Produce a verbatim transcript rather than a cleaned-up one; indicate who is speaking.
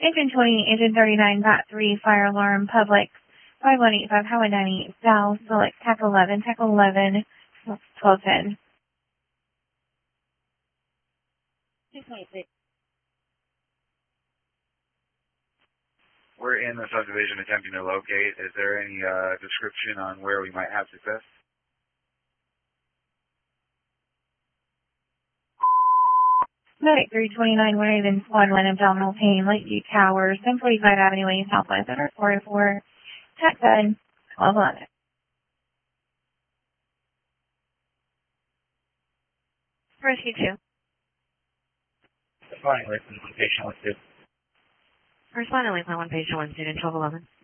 Speaker 1: Engine twenty, Engine thirty-nine, Bat three, fire alarm, public, five one eight five, Highway ninety, South, select T A C eleven, T A C eleven, twelve ten.
Speaker 2: two twenty-six.
Speaker 3: We're in the subdivision attempting to locate. Is there any uh, description on where we might have success?
Speaker 1: Medic three twenty-nine, Raven, Squad one, abdominal pain, Lakeview Towers, ten forty-five Avenue East, Southwest, Center four oh four, T A C seven, twelve eleven.
Speaker 2: Rescue two.
Speaker 4: Responding with one patient one two.
Speaker 2: Responding with one patient one two and twelve eleven.